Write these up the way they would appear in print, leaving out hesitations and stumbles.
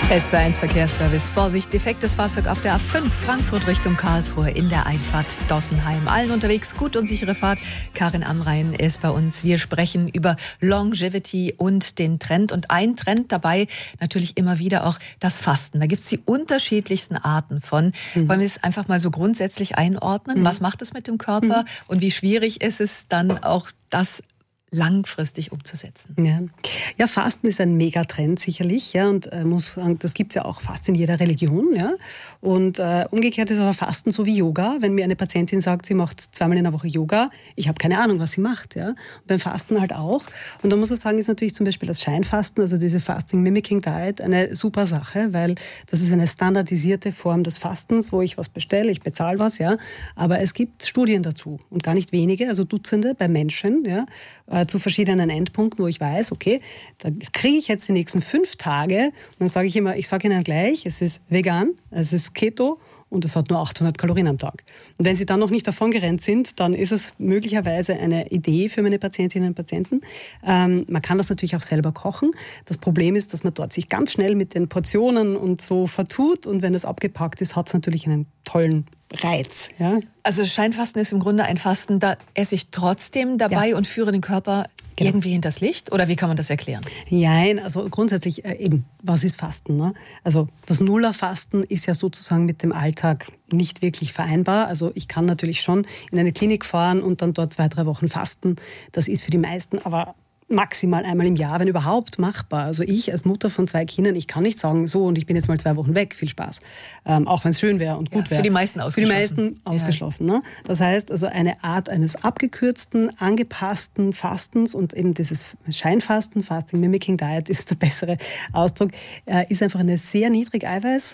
SW1 Verkehrsservice. Vorsicht, defektes Fahrzeug auf der A5 Frankfurt Richtung Karlsruhe in der Einfahrt Dossenheim. Allen unterwegs gut und sichere Fahrt. Karin Amrein ist bei uns. Wir sprechen über Longevity und den Trend. Und ein Trend dabei natürlich immer wieder auch das Fasten. Da gibt es die unterschiedlichsten Arten von. Wollen wir es einfach mal so grundsätzlich einordnen? Was macht es mit dem Körper? Und wie schwierig ist es dann auch, das langfristig umzusetzen? Ja, Fasten ist ein Megatrend sicherlich, ja, und muss sagen, das gibt's ja auch fast in jeder Religion, ja. Und umgekehrt ist aber Fasten so wie Yoga. Wenn mir eine Patientin sagt, sie macht 2-mal in der Woche Yoga, ich habe keine Ahnung, was sie macht, ja. Und beim Fasten halt auch. Und da muss ich sagen, ist natürlich zum Beispiel das Scheinfasten, also diese Fasting Mimicking Diet, eine super Sache, weil das ist eine standardisierte Form des Fastens, wo ich was bestelle, ich bezahle was, ja. Aber es gibt Studien dazu und gar nicht wenige, also Dutzende bei Menschen, ja, zu verschiedenen Endpunkten, wo ich weiß, okay, da kriege ich jetzt die nächsten 5 Tage, und dann sage ich immer, ich sage Ihnen gleich, es ist vegan, es ist Keto und es hat nur 800 Kalorien am Tag. Und wenn Sie dann noch nicht davongerannt sind, dann ist es möglicherweise eine Idee für meine Patientinnen und Patienten. Man kann das natürlich auch selber kochen. Das Problem ist, dass man dort sich ganz schnell mit den Portionen und so vertut, und wenn das abgepackt ist, hat es natürlich einen tollen Reiz. Ja? Also Scheinfasten ist im Grunde ein Fasten, da esse ich trotzdem dabei und führe den Körper irgendwie hinters Licht? Oder wie kann man das erklären? Nein, also grundsätzlich eben, was ist Fasten? Ne? Also das Nullerfasten ist ja sozusagen mit dem Alltag nicht wirklich vereinbar. Also ich kann natürlich schon in eine Klinik fahren und dann dort 2-3 Wochen fasten. Das ist für die meisten aber maximal einmal im Jahr, wenn überhaupt, machbar. Also ich als Mutter von 2 Kindern, ich kann nicht sagen, so, und ich bin jetzt mal 2 Wochen weg, viel Spaß. Auch wenn es schön wäre und gut wäre. Für die meisten ausgeschlossen. Für die meisten ausgeschlossen. Ne? Das heißt, also eine Art eines abgekürzten, angepassten Fastens, und eben dieses Scheinfasten, Fasting Mimicking Diet ist der bessere Ausdruck, ist einfach eine sehr niedrig Eiweiß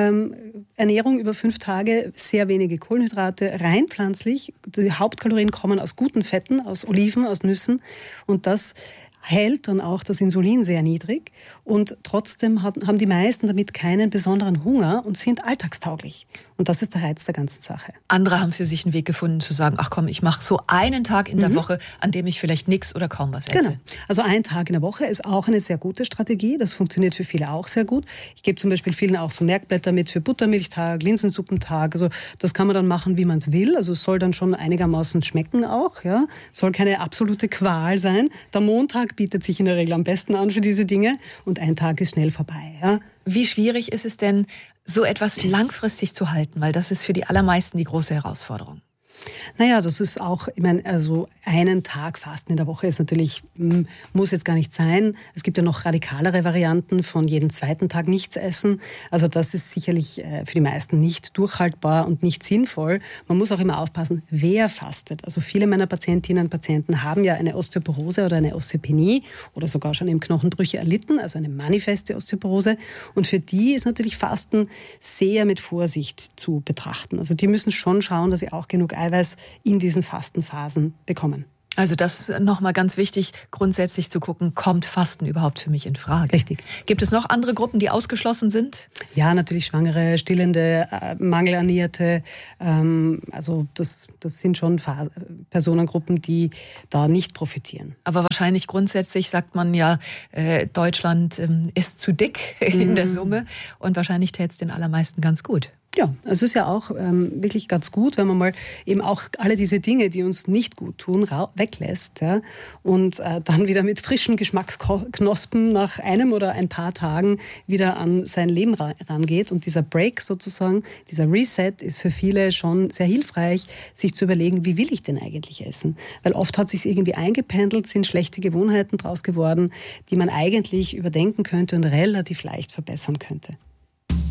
Ernährung über 5 Tage, sehr wenige Kohlenhydrate, rein pflanzlich. Die Hauptkalorien kommen aus guten Fetten, aus Oliven, aus Nüssen, und das hält dann auch das Insulin sehr niedrig, und trotzdem haben die meisten damit keinen besonderen Hunger und sind alltagstauglich. Und das ist der Reiz der ganzen Sache. Andere haben für sich einen Weg gefunden zu sagen, ach komm, ich mache so einen Tag in der Woche, an dem ich vielleicht nichts oder kaum was esse. Genau. Also ein Tag in der Woche ist auch eine sehr gute Strategie. Das funktioniert für viele auch sehr gut. Ich gebe zum Beispiel vielen auch so Merkblätter mit für Buttermilchtag, Linsensuppentag. Also das kann man dann machen, wie man es will. Also es soll dann schon einigermaßen schmecken auch. Ja, soll keine absolute Qual sein. Der Montag bietet sich in der Regel am besten an für diese Dinge, und ein Tag ist schnell vorbei. Ja. Wie schwierig ist es denn, so etwas langfristig zu halten? Weil das ist für die allermeisten die große Herausforderung. Naja, das ist auch, ich meine, also einen Tag Fasten in der Woche ist natürlich, muss jetzt gar nicht sein. Es gibt ja noch radikalere Varianten von jeden 2. Tag nichts essen. Also das ist sicherlich für die meisten nicht durchhaltbar und nicht sinnvoll. Man muss auch immer aufpassen, wer fastet. Also viele meiner Patientinnen und Patienten haben ja eine Osteoporose oder eine Osteopenie oder sogar schon eben Knochenbrüche erlitten, also eine manifeste Osteoporose. Und für die ist natürlich Fasten sehr mit Vorsicht zu betrachten. Also die müssen schon schauen, dass sie auch genug Eiweiß in diesen Fastenphasen bekommen. Also das nochmal ganz wichtig, grundsätzlich zu gucken, kommt Fasten überhaupt für mich in Frage? Richtig. Gibt es noch andere Gruppen, die ausgeschlossen sind? Ja, natürlich Schwangere, Stillende, Mangelernährte. Also das sind schon Personengruppen, die da nicht profitieren. Aber wahrscheinlich grundsätzlich sagt man ja, Deutschland ist zu dick in der Summe, und wahrscheinlich täte es den allermeisten ganz gut. Ja, es ist ja auch wirklich ganz gut, wenn man mal eben auch alle diese Dinge, die uns nicht gut tun, weglässt, ja, und dann wieder mit frischen Geschmacksknospen nach einem oder ein paar Tagen wieder an sein Leben rangeht. Und dieser Break sozusagen, dieser Reset ist für viele schon sehr hilfreich, sich zu überlegen, wie will ich denn eigentlich essen? Weil oft hat sich irgendwie eingependelt, sind schlechte Gewohnheiten draus geworden, die man eigentlich überdenken könnte und relativ leicht verbessern könnte.